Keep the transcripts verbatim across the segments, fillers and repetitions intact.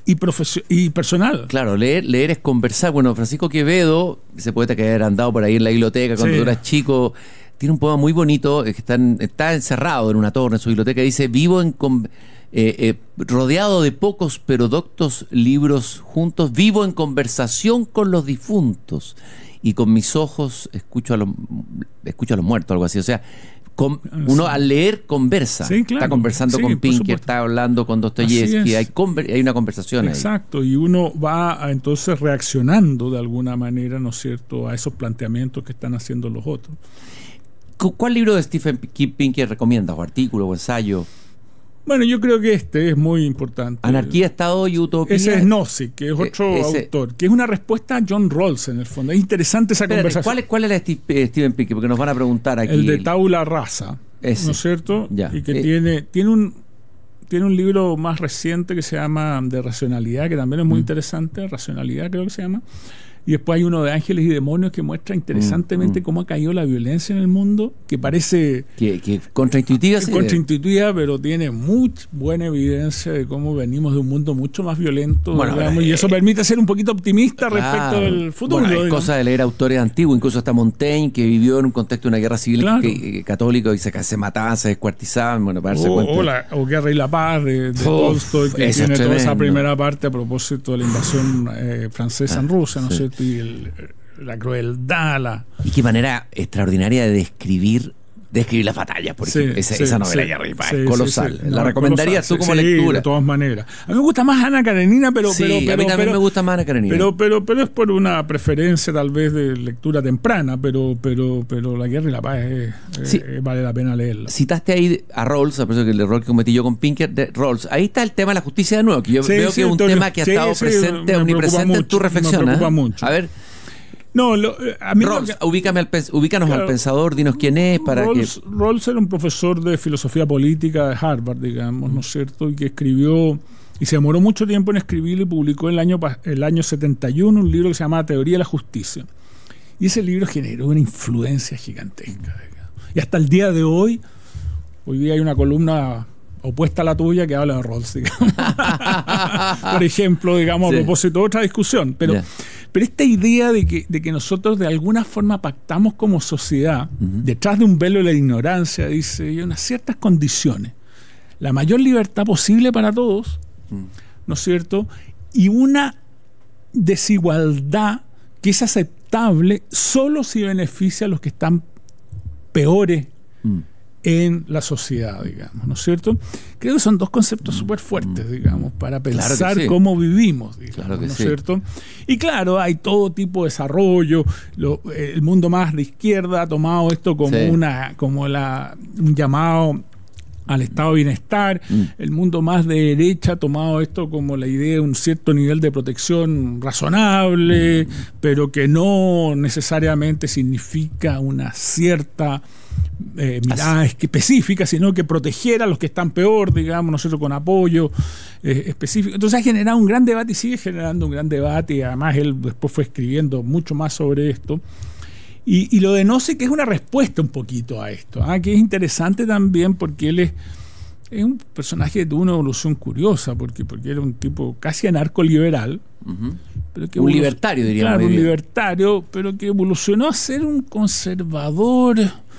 y, profesio- y personal. Claro, leer, leer es conversar. Bueno, Francisco Quevedo, ese poeta que ha andado por ahí en la biblioteca cuando Sí. tú eras chico, tiene un poema muy bonito, que está, en- está encerrado en una torre en su biblioteca, dice, vivo en con- eh, eh, rodeado de pocos pero doctos libros juntos, vivo en conversación con los difuntos y con mis ojos escucho a los, escucho a los muertos, algo así. O sea, con, uno al leer conversa. Sí, claro. Está conversando Sí, con por Pinker, supuesto. está hablando con Así Dostoyevsky, es. hay, conver- hay una conversación ahí. Exacto, y uno va a, entonces reaccionando de alguna manera, ¿no es cierto?, a esos planteamientos que están haciendo los otros. ¿Cu- ¿Cuál libro de Stephen K. Pinker recomiendas? ¿O artículo o ensayo? Bueno, yo creo que este es muy importante. Anarquía, Estado y Utopía. Ese es Nozick, que es otro Eh, ese- autor, que es una respuesta a John Rawls en el fondo. Es interesante esa Espérate, conversación. ¿cuál es, ¿Cuál es la de Steve- eh, Stephen Pinker? Porque nos van a preguntar aquí. El de Tabula Rasa, Ese. ¿no es cierto? Ya. Y que Eh. tiene, tiene un tiene un libro más reciente que se llama De Racionalidad, que también es muy Mm. interesante, Racionalidad creo que se llama. Y después hay uno de Ángeles y Demonios que muestra interesantemente Mm, mm. cómo ha caído la violencia en el mundo, que parece Que, que contraintuitiva. sí. contraintuitiva, pero tiene muy buena evidencia de cómo venimos de un mundo mucho más violento, Bueno, digamos, eh, y eso permite ser un poquito optimista Claro. respecto del futuro. Bueno, hay digamos. cosas de leer autores antiguos, incluso hasta Montaigne, que vivió en un contexto de una guerra civil Claro. que- eh, católico y se, se mataban, se descuartizaban. Bueno, para darse O, cuenta. o, la, o Guerra y la Paz de, de Uf, Tolstoy, que esa es tiene toda esa tremendo. primera parte a propósito de la invasión eh, francesa en Ah, Rusia, ¿no es sí. cierto? Y el, la crueldad, la... Y qué manera extraordinaria de describir, de describir las batallas, por Sí, ejemplo. Esa, sí, esa novela sí, Guerra y Paz sí, es sí, colosal. sí. ¿La No, recomendarías colosal, tú como sí, lectura? de todas maneras. A mí me gusta más Ana Karenina, pero... Sí, pero, a mí pero, también pero- me gusta más Ana Karenina. Pero, pero, pero es por una preferencia tal vez de lectura temprana, pero, pero, pero La Guerra y la Paz es- es- Sí. es- vale la pena leerla. Citaste ahí a Rawls, a pesar de que el error que cometí yo con Pinker, de Rawls. Ahí está el tema de la justicia de nuevo, que yo Sí, veo sí, que es un Antonio. tema que ha Sí, estado sí, presente, me omnipresente preocupa en tu mucho, reflexión. me preocupa ¿eh? mucho. A ver, No, lo, eh, a mí lo Rawls, que- ubícame al pens- ubícanos Claro. al pensador, dinos quién es, para Rawls, que... Rawls era un profesor de filosofía política de Harvard, digamos, ¿no es cierto? Y que escribió, y se demoró mucho tiempo en escribir y publicó el año, pa- el año setenta y uno un libro que se llamaba Teoría de la Justicia. Y ese libro generó una influencia gigantesca, digamos. Y hasta el día de hoy, hoy día hay una columna opuesta a la tuya que habla de Rawls, digamos. Por ejemplo, digamos, Sí. a propósito de otra discusión. Pero, Ya. pero esta idea de que, de que nosotros de alguna forma pactamos como sociedad, Ujú. detrás de un velo de la ignorancia, dice, hay unas ciertas condiciones. La mayor libertad posible para todos, Mm. ¿no es cierto? Y una desigualdad que es aceptable solo si beneficia a los que están peores Mm. en la sociedad, digamos, ¿no es cierto? Creo que son dos conceptos súper fuertes, digamos, para Claro que pensar sí. cómo vivimos, digamos, Claro que ¿no es sí. cierto? Y claro, hay todo tipo de desarrollo, lo- el mundo más de izquierda ha tomado esto como Sí. una, como la, un llamado al estado de bienestar, Mm. el mundo más de derecha ha tomado esto como la idea de un cierto nivel de protección razonable, Mm. pero que no necesariamente significa una cierta eh, mirada es- específica, sino que protegiera a los que están peor, digamos, nosotros con apoyo eh, específico. Entonces ha generado un gran debate y sigue generando un gran debate, y además él después fue escribiendo mucho más sobre esto. Y, y lo de Nozick es una respuesta un poquito a esto, ¿ah? Que es interesante también porque él es, es un personaje que tuvo una evolución curiosa, porque, porque era un tipo casi anarcoliberal. Ujú. Pero que Un evolu- libertario, diríamos Claro, hoy un día. libertario, pero que evolucionó a ser un conservador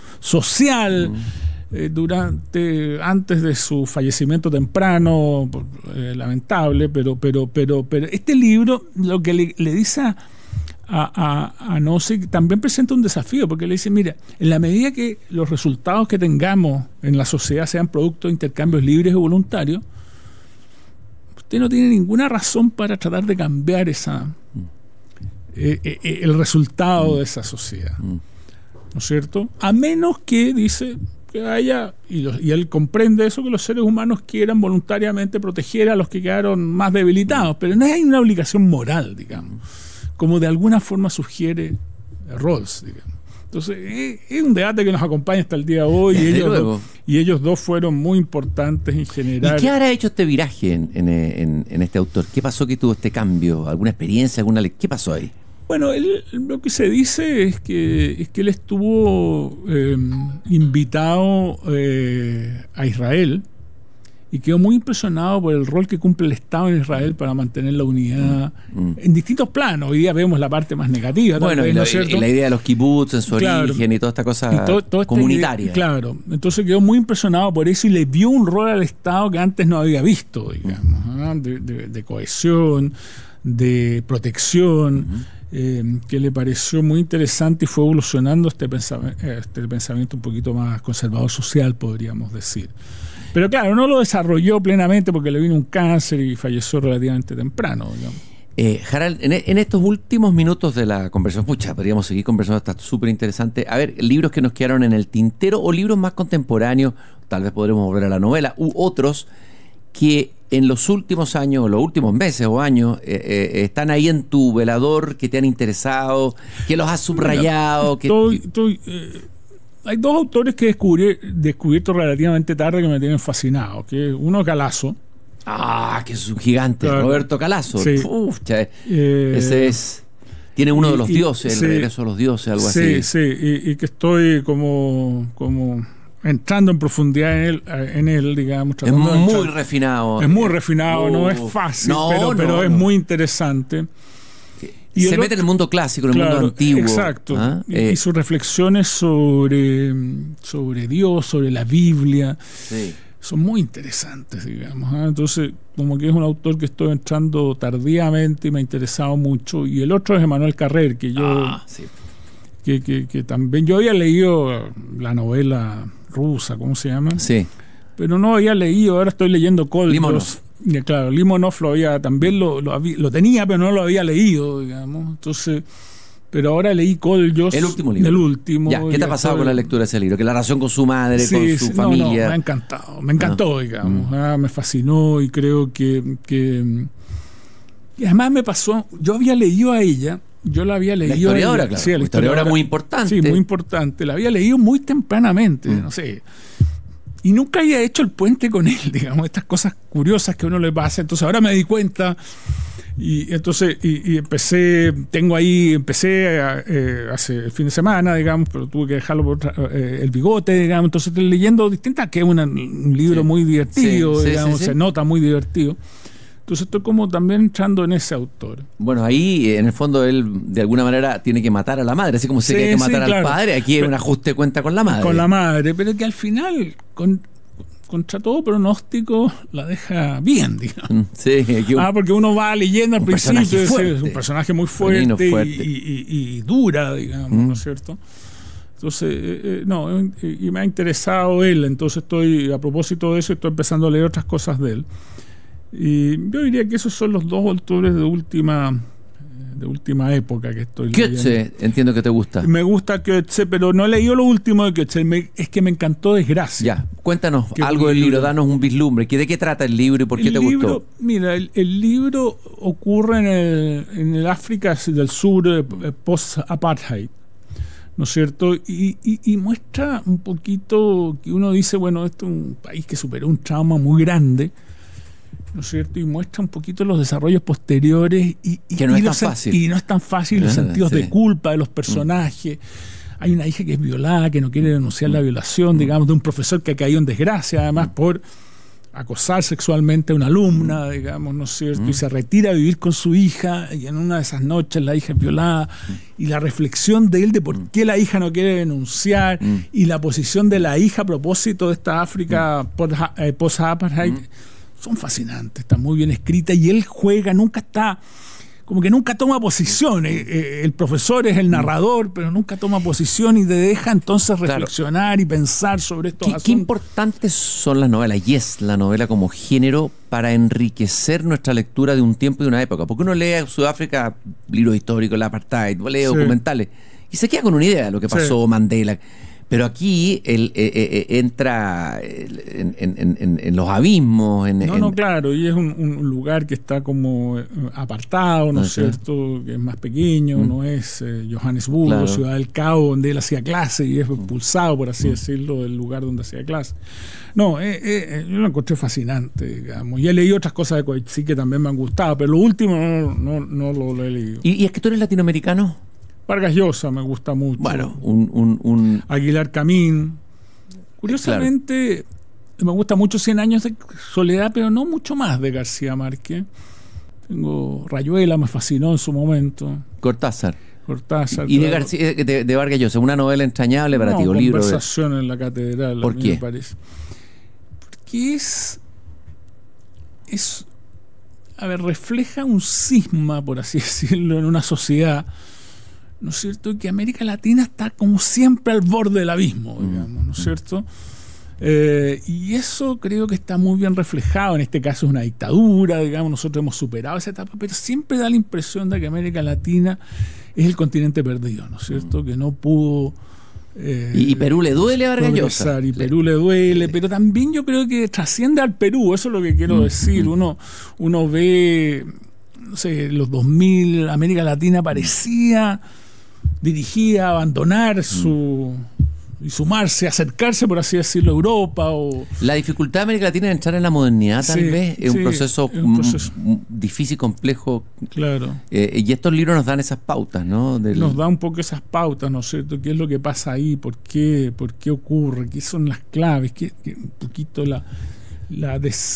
social eh, durante antes de su fallecimiento temprano, por- eh, lamentable, pero, pero, pero, pero este libro lo que le, le dice a, a, a, a Nozick también presenta un desafío, porque le dice, mira, en la medida que los resultados que tengamos en la sociedad sean producto de intercambios libres y voluntarios, usted no tiene ninguna razón para tratar de cambiar esa eh, eh, eh, el resultado de esa sociedad, Mm. ¿no es cierto? A menos que, dice, que haya, y, los- y él comprende eso, que los seres humanos quieran voluntariamente proteger a los que quedaron más debilitados, pero no hay una obligación moral, digamos, como de alguna forma sugiere Rawls, digamos. Entonces, es, es un debate que nos acompaña hasta el día de hoy, y Desde ellos, luego. dos, y ellos dos fueron muy importantes en ¿Y general. qué habrá hecho este viraje en, en, en- en este autor? ¿Qué pasó que tuvo este cambio? ¿Alguna experiencia? alguna le- ¿Qué pasó ahí? Bueno, él, lo que se dice es que, es que él estuvo eh, invitado eh, a Israel y quedó muy impresionado por el rol que cumple el Estado en Israel para mantener la unidad mm, mm. en distintos planos. Hoy día vemos la parte más negativa. Bueno, vez, y, ¿no lo, es cierto? y la idea de los kibbutz en su claro. origen y toda esta cosa todo, todo comunitaria. Este, claro, entonces quedó muy impresionado por eso y le dio un rol al Estado que antes no había visto, digamos, mm. ¿eh? de, de, de cohesión, de protección, mm. eh, que le pareció muy interesante y fue evolucionando este pensamiento, este pensamiento un poquito más conservador social, podríamos decir. Pero claro, no lo desarrolló plenamente porque le vino un cáncer y falleció relativamente temprano, digamos. Eh, Harald, en, en estos últimos minutos de la conversación, pucha, podríamos seguir conversando, está súper interesante. A ver, libros que nos quedaron en el tintero o libros más contemporáneos, tal vez podremos volver a la novela, u otros que en los últimos años, o los últimos meses o años, eh, eh, están ahí en tu velador, que te han interesado, que los has subrayado. Mira, estoy, que... estoy, eh, hay dos autores que descubrí descubierto relativamente tarde que me tienen fascinado, que uno es Galasso. Ah, que es un gigante, claro. Roberto Calazo. Sí. Uf, eh, ese es. Tiene uno y, de los dioses, y, el sí, regreso a los dioses, algo sí, así. Sí, sí, y, y que estoy como, como entrando en profundidad en él, en él digamos. Es muy entrar. refinado. Es muy refinado, uh, no es fácil, no, pero, no, pero no. es muy interesante. Y se mete en el mundo clásico, en el claro, mundo antiguo. Exacto. ¿Ah? Y, eh. y sus reflexiones sobre, sobre Dios, sobre la Biblia, sí. son muy interesantes, digamos. ¿eh? Entonces, como que es un autor que estoy entrando tardíamente y me ha interesado mucho. Y el otro es Emmanuel Carrère, que yo... Ah, sí. que, que, que también... Yo había leído la novela rusa, ¿cómo se llama? Sí. Pero no había leído, ahora estoy leyendo Koldos. Limonov. Y claro, Limonov lo había, también lo, lo, había, lo tenía, pero no lo había leído, digamos. Entonces, pero ahora leí Koldos. El último libro. El último. Ya, ¿qué te ha pasado con la lectura de ese libro? Que la relación con su madre, sí, con su sí, familia. No, no, me ha encantado, me encantó, ah. digamos. Mm. Ah, me fascinó y creo que, que. Y además me pasó, yo había leído a ella. Yo la había leído. La historiadora, claro. Sí, la historiadora muy importante. Sí, muy importante. La había leído muy tempranamente, mm. no sé. Y nunca había hecho el puente con él, digamos, estas cosas curiosas que a uno le pasa. Entonces ahora me di cuenta y entonces y, y empecé, tengo ahí, empecé a, eh, hace el fin de semana, digamos, pero tuve que dejarlo por eh, el bigote, digamos. Entonces estoy leyendo distintas, que es una, un libro sí. muy divertido, sí, digamos, sí, sí, sí. se nota muy divertido. Entonces estoy como también entrando en ese autor. Bueno, ahí en el fondo él de alguna manera tiene que matar a la madre, así como se sí, que hay que matar sí, claro. al padre, aquí hay un ajuste de cuenta con la madre. Con la madre, pero que al final, con, contra todo pronóstico, la deja bien, digamos. Sí, aquí un, ah, porque uno va leyendo al principio, es un personaje muy fuerte, fuerte. Y, y, y, y dura, digamos, mm. ¿no es cierto? Entonces, eh, no, y, y me ha interesado él, entonces estoy, a propósito de eso, estoy empezando a leer otras cosas de él. Y yo diría que esos son los dos autores de última de última época que estoy leyendo. Goetze, entiendo que te gusta. Me gusta Goetze, pero no he leído lo último de Goetze. Me, es que me encantó Desgracia. Ya, cuéntanos algo del libro, danos un vislumbre. ¿De qué trata el libro y por qué el te libro, gustó? Mira, el, el libro ocurre en el, en el África del Sur eh, post-apartheid, ¿no es cierto? Y, y, y muestra un poquito que uno dice, bueno, esto es un país que superó un trauma muy grande, ¿no es cierto? Y muestra un poquito los desarrollos posteriores y, y, que no y es tan los, fácil. Y no es tan fácil los sentidos sí. de culpa de los personajes. Mm. Hay una hija que es violada, que no quiere denunciar mm. la violación, mm. digamos, de un profesor que ha caído en desgracia, además, mm. por acosar sexualmente a una alumna, mm. digamos, ¿no es cierto? Mm. Y se retira a vivir con su hija, y en una de esas noches la hija es violada, mm. y la reflexión de él de por mm. qué la hija no quiere denunciar, mm. y la posición de la hija a propósito de esta África mm. post-apartheid, mm. son fascinantes, está muy bien escrita y él juega, nunca está, como que nunca toma posición. Eh, eh, el profesor es el narrador, pero nunca toma posición y te deja entonces reflexionar claro. y pensar sobre estos ¿Qué, asuntos. Qué importantes son las novelas, y es la novela como género para enriquecer nuestra lectura de un tiempo y de una época. Porque uno lee Sudáfrica, libros históricos, el apartheid, lee sí. documentales, y se queda con una idea de lo que pasó, sí. Mandela. Pero aquí él eh, eh, entra en, en, en, en los abismos. En, no, en... no, claro, y es un, un lugar que está como apartado, ¿no es okay. cierto? Que es más pequeño, mm. no es eh, Johannesburgo, claro. Ciudad del Cabo, donde él hacía clase y es expulsado, por así mm. decirlo, del lugar donde hacía clase. No, eh, eh, yo lo encontré fascinante, digamos. Y he leído otras cosas de Coetzee que también me han gustado, pero lo último no, no, no lo, lo he leído. ¿Y, ¿Y escritores latinoamericanos? Vargas Llosa me gusta mucho. Bueno, un... un, un... Aguilar Camín. Curiosamente, me gusta mucho Cien años de soledad, pero no mucho más de García Márquez. Tengo Rayuela, me fascinó en su momento. Cortázar. Cortázar. Y de, claro. García, de, de Vargas Llosa, una novela entrañable para no, ti, o libro. Conversación de... en la catedral. ¿Por a mí qué? Me parece. Porque es, es, a ver, refleja un cisma, por así decirlo, en una sociedad, ¿no es cierto?, que América Latina está como siempre al borde del abismo, digamos, ¿no es cierto? Eh, y eso creo que está muy bien reflejado. En este caso es una dictadura, digamos, nosotros hemos superado esa etapa, pero siempre da la impresión de que América Latina es el continente perdido, ¿no es cierto? Que no pudo... Eh, y, y Perú le duele a Vargas Llosa. Y Perú le duele, pero también yo creo que trasciende al Perú, eso es lo que quiero mm, decir. Mm. Uno, uno ve, no sé, los dos mil, América Latina parecía dirigida a abandonar su... y sumarse, acercarse, por así decirlo, a Europa. O... La dificultad de América Latina de entrar en la modernidad, tal sí, vez, es, sí, un proceso, es un proceso m- difícil, complejo. Claro. Eh, y estos libros nos dan esas pautas, ¿no? Del... Nos da un poco esas pautas, ¿no es cierto? ¿Qué es lo que pasa ahí? ¿Por qué? ¿Por qué ocurre? ¿Qué son las claves? ¿Qué, qué, un poquito la... la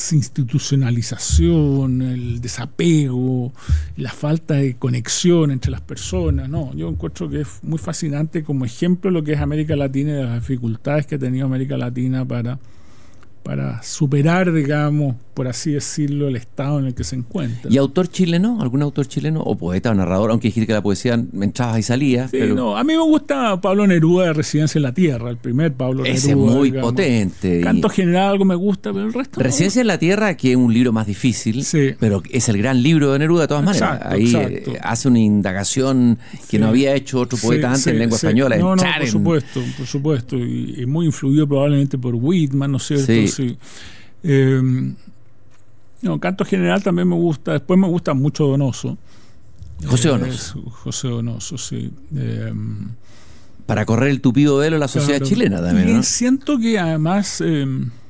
desinstitucionalización, el desapego, la falta de conexión entre las personas, ¿no? Yo encuentro que es muy fascinante como ejemplo lo que es América Latina y de las dificultades que ha tenido América Latina para, para superar, digamos, por así decirlo, el estado en el que se encuentra. ¿Y autor chileno? ¿Algún autor chileno? ¿O poeta o narrador? Aunque dijiste que la poesía entraba y salía. Sí, pero... no, a mí me gusta Pablo Neruda de Residencia en la Tierra, el primer Pablo Neruda. Ese es muy digamos. potente. Canto y... general algo me gusta, pero el resto Residencia en la Tierra, que es un libro más difícil, sí, pero es el gran libro de Neruda de todas maneras. Exacto, Ahí exacto. hace una indagación que sí, no había hecho otro poeta sí, antes sí, en lengua sí. española. No, no, por en... supuesto, por supuesto. Y, y muy influido probablemente por Whitman, ¿no es cierto? Sí. sí. Eh, no, Canto general también me gusta. Después me gusta mucho Donoso. José eh, Donoso. José Donoso, sí. Eh, Para correr el tupido velo de la sociedad claro. chilena también, y ¿no? Siento que además eh,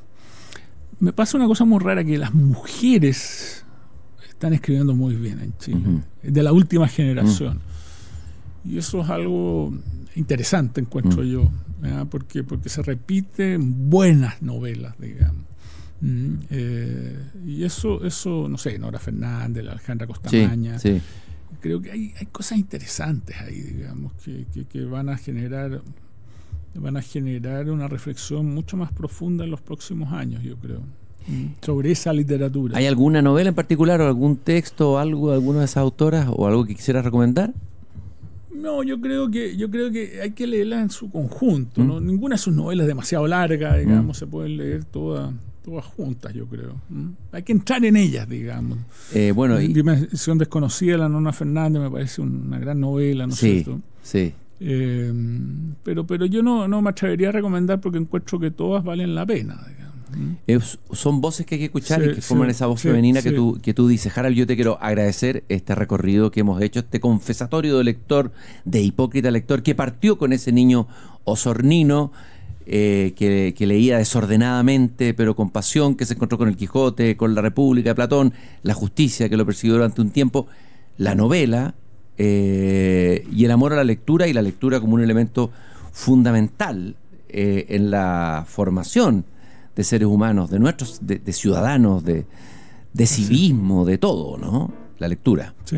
me pasa una cosa muy rara, que las mujeres están escribiendo muy bien en Chile, uh-huh. de la última generación. Uh-huh. Y eso es algo interesante, encuentro uh-huh. yo, ¿verdad? Porque, porque se repiten buenas novelas, digamos. Mm, eh, y eso, eso, no sé, Nora Fernández, la Alejandra Costamaña, sí, sí. creo que hay, hay cosas interesantes ahí, digamos, que, que, que van a generar van a generar una reflexión mucho más profunda en los próximos años, yo creo, mm, sobre esa literatura. ¿Hay alguna novela en particular o algún texto o algo de alguna de esas autoras o algo que quisieras recomendar? No, yo creo que yo creo que hay que leerla en su conjunto, ¿Mm? ¿no? Ninguna de sus novelas es demasiado larga, digamos, ¿Mm? se pueden leer todas todas juntas, yo creo. ¿Mm? Hay que entrar en ellas, digamos. Eh, bueno, y... Dimensión desconocida, la Nona Fernández, me parece una gran novela, ¿no es sí, cierto? Sí. Eh, pero, pero yo no, no me atrevería a recomendar porque encuentro que todas valen la pena, digamos. ¿Mm? Es, son voces que hay que escuchar, sí, y que forman sí, esa voz sí, femenina sí. que tú, que tú dices. Harold, yo te quiero agradecer este recorrido que hemos hecho, este confesatorio de lector, de Hipócrita Lector, que partió con ese niño osornino eh, que, que leía desordenadamente, pero con pasión, que se encontró con el Quijote, con la República de Platón, la justicia que lo persiguió durante un tiempo, la novela eh, y el amor a la lectura, y la lectura como un elemento fundamental eh, en la formación de seres humanos, de nuestros, de, de ciudadanos, de, de civismo, de todo, ¿no? La lectura. Sí.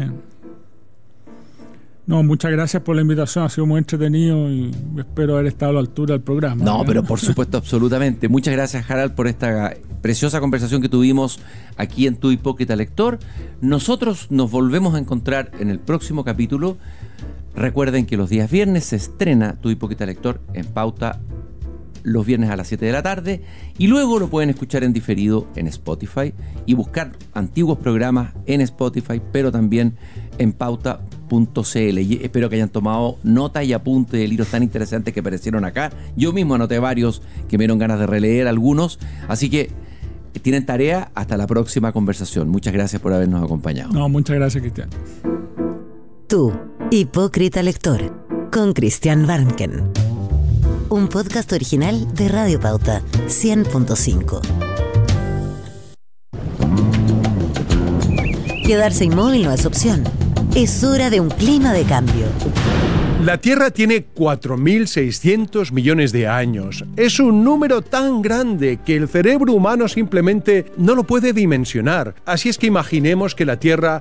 No, muchas gracias por la invitación, ha sido muy entretenido y espero haber estado a la altura del programa. No, ¿verdad? pero por supuesto, absolutamente. Muchas gracias, Harald, por esta preciosa conversación que tuvimos aquí en Tu Hipócrita Lector. Nosotros nos volvemos a encontrar en el próximo capítulo. Recuerden que los días viernes se estrena Tu Hipócrita Lector en Pauta, los viernes a las siete de la tarde, y luego lo pueden escuchar en diferido en Spotify y buscar antiguos programas en Spotify, pero también en pauta punto c l. Y espero que hayan tomado nota y apunte de libros tan interesantes que aparecieron acá. Yo mismo anoté varios que me dieron ganas de releer algunos, así que tienen tarea. Hasta la próxima conversación. Muchas gracias por habernos acompañado. No, muchas gracias, Cristian. Tu Hipócrita Lector, con Cristian Barnken. Un podcast original de Radio Pauta cien punto cinco. Quedarse inmóvil no es opción. Es hora de un clima de cambio. La Tierra tiene cuatro mil seiscientos millones de años. Es un número tan grande que el cerebro humano simplemente no lo puede dimensionar. Así es que imaginemos que la Tierra